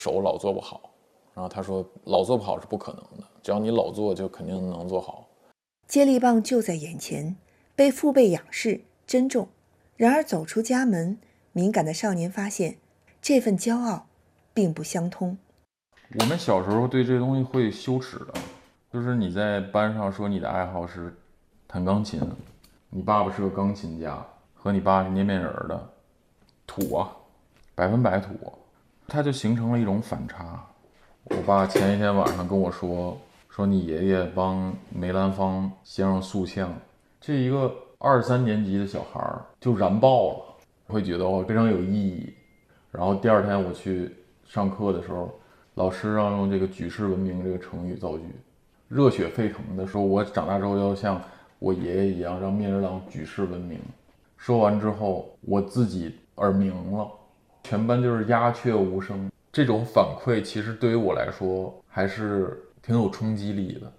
手老做不好。然后他说老做不好是不可能的，只要你老做就肯定能做好。 接力棒就在眼前，被父辈仰视珍重。然而走出家门，敏感的少年发现这份骄傲并不相通。 我们小时候对这东西会羞耻的，就是你在班上说你的爱好是弹钢琴，你爸爸是个钢琴家，和你爸是捏面人的，土啊，100%土，它就形成了一种反差。我爸前一天晚上跟我说你爷爷帮梅兰芳先生塑像，这一个2、3年级的小孩就燃爆了，会觉得非常有意义。然后第二天我去上课的时候，老师让用这个举世闻名这个成语造句，热血沸腾的说，我长大之后要像我爷爷一样让面人郎举世闻名。说完之后，我自己耳鸣了，全班就是鸦雀无声。这种反馈其实对于我来说还是挺有冲击力的。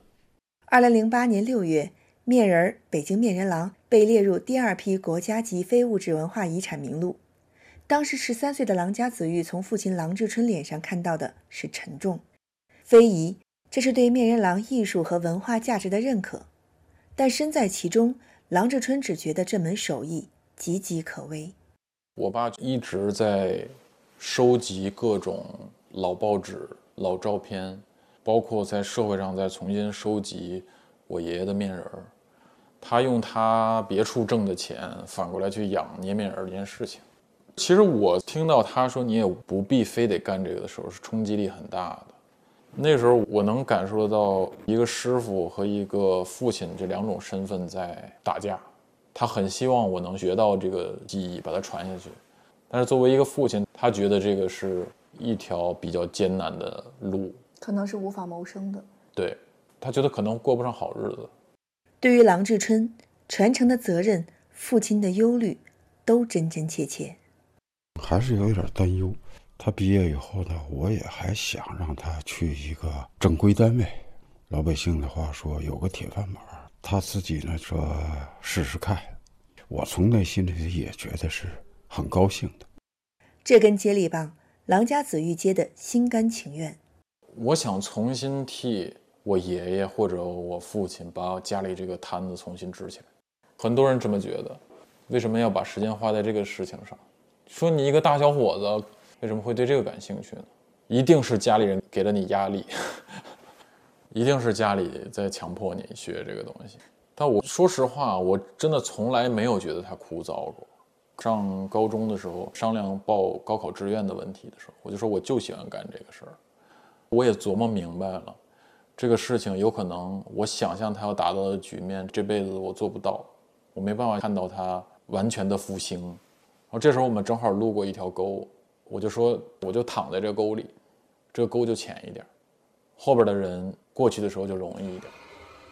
2008年6月，面人北京面人郎被列入第2批国家级非物质文化遗产名录。当时13岁的郎家子玉从父亲郎志春脸上看到的是沉重，非遗，这是对面人郎艺术和文化价值的认可。但身在其中，郎志春只觉得这门手艺岌岌可危。 我爸一直在收集各种老报纸、老照片，包括在社会上再重新收集我爷爷的面人。他用他别处挣的钱反过来去养捏面人这件事情。其实我听到他说你也不必非得干这个的时候，是冲击力很大的。那时候我能感受得到一个师傅和一个父亲这2种身份在打架。他很希望我能学到这个技艺，把它传下去。但是作为一个父亲，他觉得这个是一条比较艰难的路， 可能是无法谋生的。 对，他觉得可能过不上好日子。 对于郎志春，传承的责任、父亲的忧虑，都真真切切。 还是有点担忧。他毕业以后呢，我也还想让他去一个正规单位，老百姓的话说有个铁饭碗。他自己呢说试试看，我从内心里也觉得是很高兴的。 这根接力棒，郎家子玉接的心甘情愿。 我想重新替我爷爷或者我父亲把家里这个摊子重新支起来。很多人这么觉得，为什么要把时间花在这个事情上？说你一个大小伙子为什么会对这个感兴趣呢？一定是家里人给了你压力，一定是家里在强迫你学这个东西。但我说实话，我真的从来没有觉得它枯燥过。上高中的时候商量报高考志愿的问题的时候，我就说我就喜欢干这个事儿。我也琢磨明白了，这个事情有可能我想象它要达到的局面，这辈子我做不到，我没办法看到它完全的复兴。然后这时候我们正好路过一条沟，我就说我就躺在这个沟里，这个沟就浅一点，后边的人过去的时候就容易一点。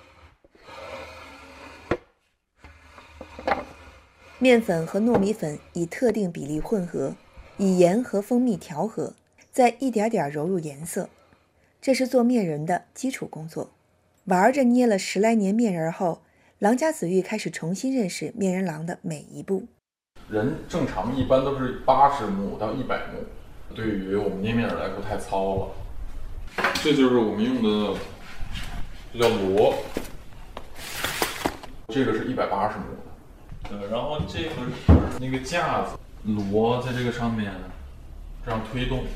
面粉和糯米粉以特定比例混合，以盐和蜂蜜调和，再一点点揉入颜色。这是做面人的基础工作。玩着捏了10来年面人后，郎家子玉开始重新认识面人郎的每一步。 人正常一般都是80目到100目，对于我们捏面人来说太糙了。这就是我们用的，这叫螺，这个是180目的，然后这个是那个架子，螺在这个上面这样推动，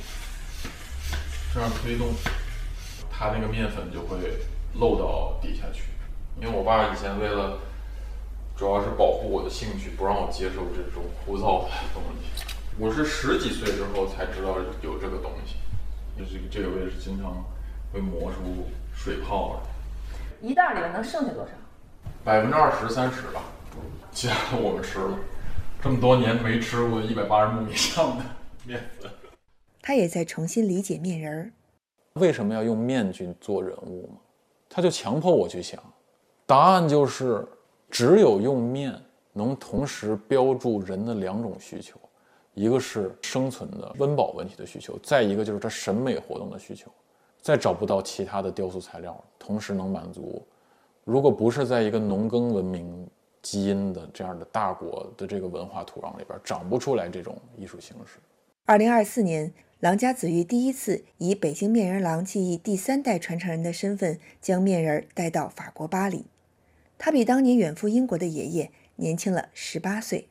它那个面粉就会漏到底下去。因为我爸以前为了主要是保护我的兴趣，不让我接受这种枯燥的东西。我是10几岁之后才知道有这个东西，就是这个位置经常会磨出水泡来。 一袋里面能剩下多少 ？20%、30%吧，其他的我们吃了。这么多年没吃过180目以上的面粉。 他也在重新理解面人儿。 为什么要用面去做人物吗？他就强迫我去想，答案就是只有用面能同时标注人的2种需求，一个是生存的温饱问题的需求，再一个就是他审美活动的需求。再找不到其他的雕塑材料同时能满足。如果不是在一个农耕文明基因的这样的大国的这个文化土壤里边，长不出来这种艺术形式。 2024年， 郎家子玉第一次以北京面人郎技艺第3代传承人的身份将面人带到法国巴黎。他比当年远赴英国的爷爷年轻了18岁。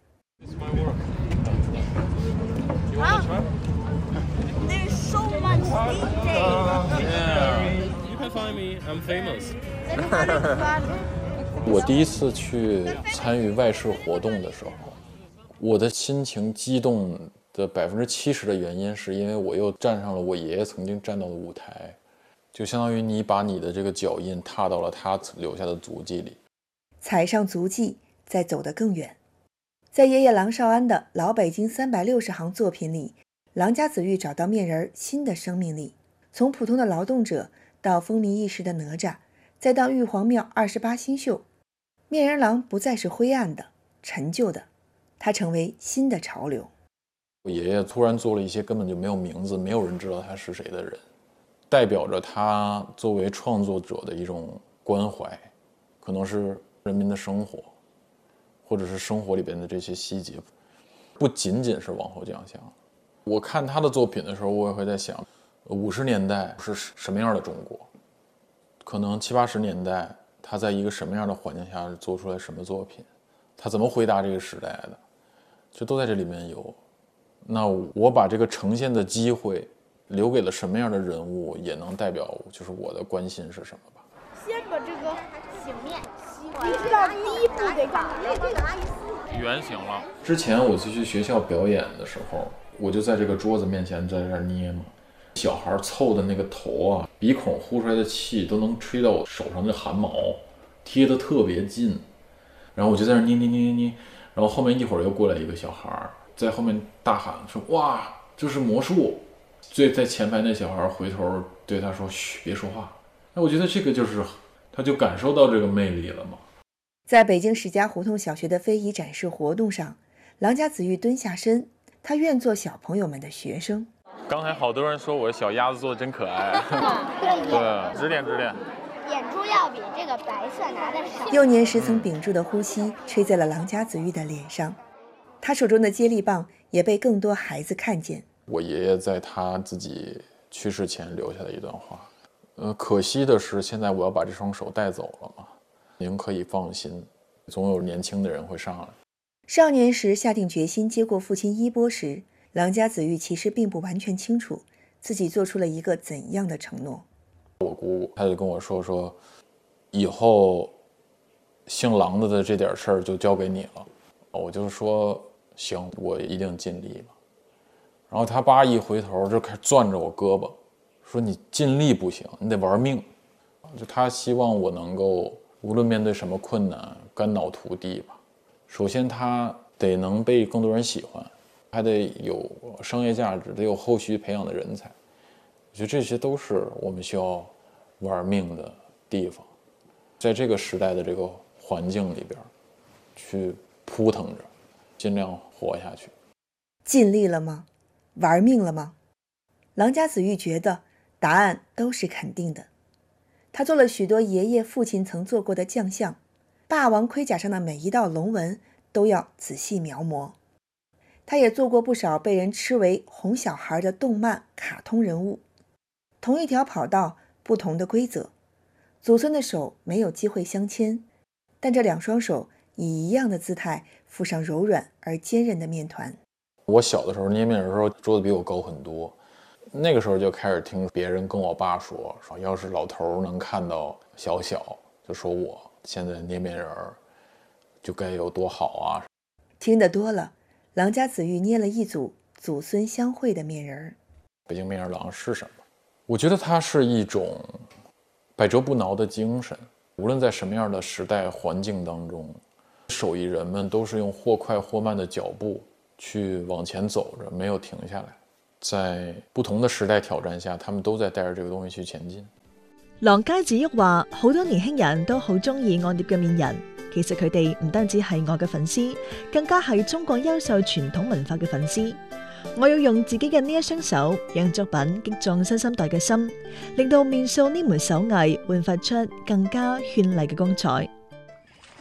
There's so much detail. You can find me. I'm famous. 我第一次去参与外事活动的时候，我的心情激动的70%的原因，是因为我又站上了我爷爷曾经站到的舞台，就相当于你把你的这个脚印踏到了他留下的足迹里， 踩上足迹，再走得更远。在爷爷郎绍安的老北京360行作品里，郎家子玉找到面人新的生命力，从普通的劳动者到风靡一时的哪吒，再到玉皇庙28星宿，面人郎不再是灰暗的、陈旧的，它成为新的潮流。 我爷爷突然做了一些根本就没有名字、没有人知道他是谁的人，代表着他作为创作者的一种关怀，可能是人民的生活，或者是生活里边的这些细节，不仅仅是往后奖项。我看他的作品的时候，我也会在想，50年代是什么样的中国？可能70、80年代他在一个什么样的环境下做出来什么作品？他怎么回答这个时代的？这都在这里面有。那我把这个呈现的机会留给了什么样的人物，也能代表就是我的关心是什么吧。 先把这个醒面吸完，你知道第一步得干嘛？ 圆形了。之前我去学校表演的时候，我就在这个桌子面前在这儿捏嘛，小孩凑的那个头啊，鼻孔呼出来的气都能吹到我手上的汗毛，贴得特别近。然后我就在那捏，然后后面一会儿又过来一个小孩，在后面大喊说：“哇，这是魔术！”最在前排那小孩回头对他说：“嘘，别说话。”那我觉得这个就是，他就感受到这个魅力了嘛。 在北京史家胡同小学的非遗展示活动上，郎家子玉蹲下身，他愿做小朋友们的学生。 刚才好多人说我小鸭子做的真可爱，对，指点。 眼珠要比这个白色拿的少。 幼年时曾屏住的呼吸吹在了郎家子玉的脸上，他手中的接力棒也被更多孩子看见。 我爷爷在他自己去世前留下的一段话，可惜的是现在我要把这双手带走了嘛。您可以放心，总有年轻的人会上来。 少年时下定决心接过父亲衣钵时，郎家子玉其实并不完全清楚自己做出了一个怎样的承诺。 我姑姑她就跟我说，以后姓郎的这点事儿就交给你了。我就说行，我一定尽力了。然后他爸一回头就开始攥着我胳膊，说你尽力不行，你得玩命。就他希望我能够无论面对什么困难，肝脑涂地吧。首先他得能被更多人喜欢，还得有商业价值，得有后续培养的人才。我觉得这些都是我们需要玩命的地方，在这个时代的这个环境里边去扑腾着，尽量活下去。 尽力了吗？玩命了吗？郎家子玉觉得答案都是肯定的。他做了许多爷爷父亲曾做过的将相，霸王盔甲上的每一道龙纹都要仔细描摹。他也做过不少被人吃为哄小孩的动漫卡通人物。同一条跑道，不同的规则，祖孙的手没有机会相牵，但这两双手以一样的姿态附上柔软而坚韧的面团。 我小的时候捏面人的时候，桌子比我高很多，那个时候就开始听别人跟我爸说要是老头能看到小，就说我现在捏面人就该有多好啊。 听得多了，郎家子玉捏了一组祖孙相会的面人。 北京面人郎是什么？我觉得它是一种百折不挠的精神，无论在什么样的时代环境当中，手艺人们都是用或快或慢的脚步去往前走着，没有停下来。在不同的時代挑戰下，他們都在帶着這個東西去前進。 郎家子玉話：好多年輕人都好中意我捏嘅面人，其實佢哋唔單止係我嘅粉絲，更加係中國優秀傳統文化嘅粉絲。我要用自己嘅呢一雙手，讓作品擊中新生代嘅心，令到面塑呢門手藝煥發出更加絢麗嘅光彩。